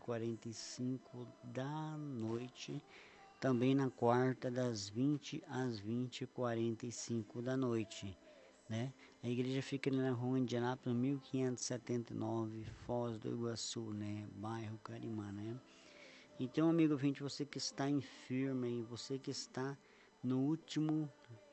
20h45 da noite. Também na quarta, das 20 às 20h45 da noite, né? A igreja fica ali na rua Indianápolis, 1579, Foz do Iguaçu, né? Bairro Carimã, né? Então, amigo ouvinte, você que está enfermo aí, você que está no último,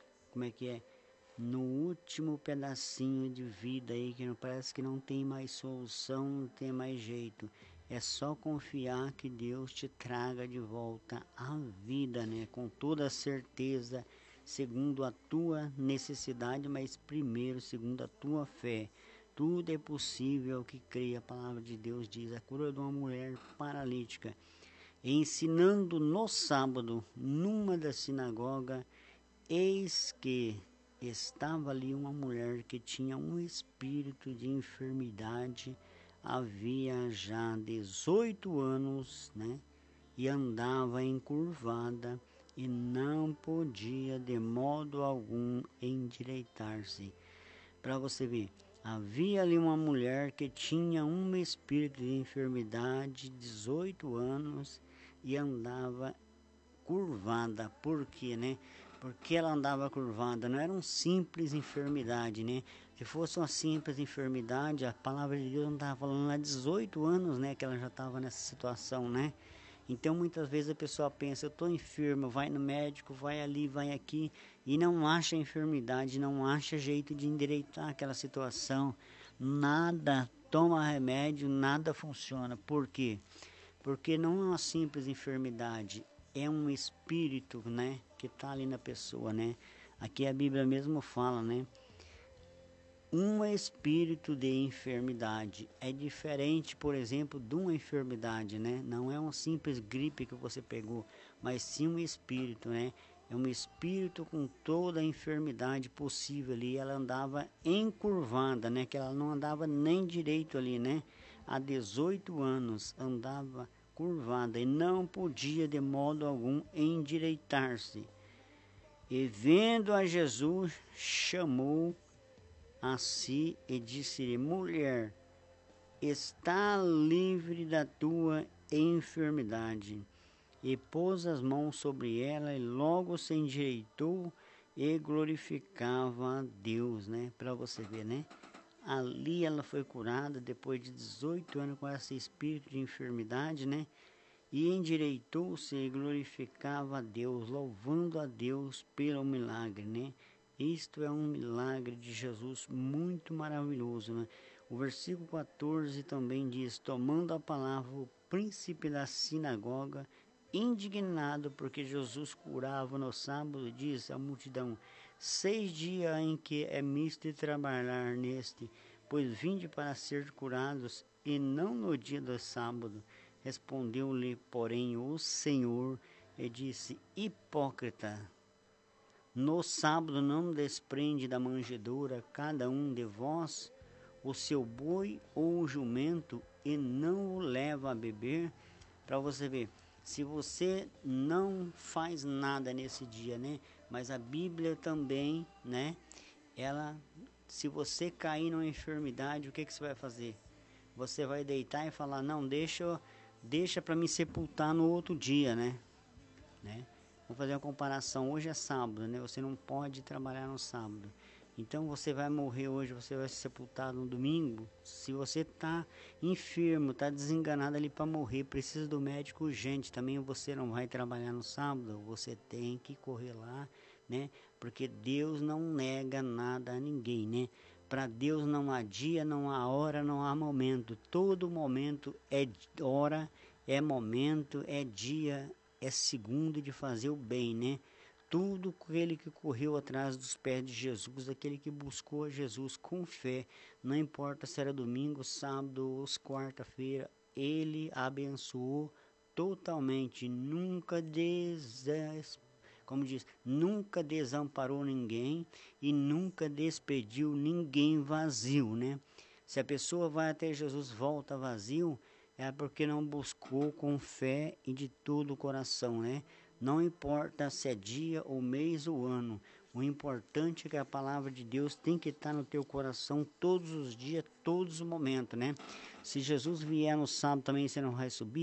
no último pedacinho de vida aí, que não parece que não tem mais solução, não tem mais jeito. É só confiar que Deus te traga de volta à vida, né? Com toda a certeza, segundo a tua necessidade, mas primeiro segundo a tua fé. Tudo é possível ao que crê. A palavra de Deus diz: a cura de uma mulher paralítica. Ensinando no sábado, numa das sinagogas, eis que estava ali uma mulher que tinha um espírito de enfermidade, havia já 18 anos, né? E andava encurvada e não podia de modo algum endireitar-se. Para você ver, havia ali uma mulher que tinha um espírito de enfermidade, 18 anos, e andava curvada. Por quê, né? Porque ela andava curvada, não era uma simples enfermidade, né? Se fosse uma simples enfermidade, a palavra de Deus não estava falando há 18 anos, né? Que ela já estava nessa situação, né? Então muitas vezes a pessoa pensa: eu estou enfermo, vai no médico, vai ali, vai aqui, e não acha enfermidade, não acha jeito de endireitar aquela situação, nada, toma remédio, nada funciona. Por quê? Porque não é uma simples enfermidade, é um espírito, né, que está ali na pessoa, né? Aqui a Bíblia mesmo fala, né? Um espírito de enfermidade é diferente, por exemplo, de uma enfermidade, né? Não é uma simples gripe que você pegou, mas sim um espírito, né? É um espírito com toda a enfermidade possível ali. Ela andava encurvada, né? Que ela não andava nem direito ali, né? Há 18 anos andava curvada e não podia de modo algum endireitar-se. E vendo a Jesus, chamou a si e disse-lhe: mulher, está livre da tua enfermidade. E pôs as mãos sobre ela e logo se endireitou e glorificava a Deus, né? Para você ver, né? Ali ela foi curada depois de 18 anos com esse espírito de enfermidade, né? E endireitou-se e glorificava a Deus, louvando a Deus pelo milagre, né? Isto é um milagre de Jesus muito maravilhoso, né? O versículo 14 também diz: tomando a palavra o príncipe da sinagoga, indignado porque Jesus curava no sábado, disse à multidão: 6 dias em que é misto trabalhar neste, pois vinde para ser curados, e não no dia do sábado. Respondeu-lhe, porém, o Senhor e disse: hipócrita, no sábado não desprende da manjedoura cada um de vós o seu boi ou o jumento e não o leva a beber? Para você ver, se você não faz nada nesse dia, né? Mas a Bíblia também, né? Se você cair numa enfermidade, o que você vai fazer? Você vai deitar e falar: não, deixa para me sepultar no outro dia, né? Vou fazer uma comparação. Hoje é sábado, né? Você não pode trabalhar no sábado. Então você vai morrer hoje, você vai ser sepultado no domingo. Se você está enfermo, está desenganado ali para morrer, precisa do médico urgente, também você não vai trabalhar no sábado. Você tem que correr lá, né? Porque Deus não nega nada a ninguém, né? Para Deus não há dia, não há hora, não há momento. Todo momento é hora, é momento, é dia, é segundo de fazer o bem, né? Tudo aquele que correu atrás dos pés de Jesus, aquele que buscou a Jesus com fé, não importa se era domingo, sábado ou quarta-feira, ele abençoou totalmente, nunca nunca desamparou ninguém e nunca despediu ninguém vazio, né? Se a pessoa vai até Jesus, volta vazio, é porque não buscou com fé e de todo o coração, né? Não importa se é dia ou mês ou ano, o importante é que a palavra de Deus tem que estar no teu coração todos os dias, todos os momentos, né? Se Jesus vier no sábado também, você não vai subir?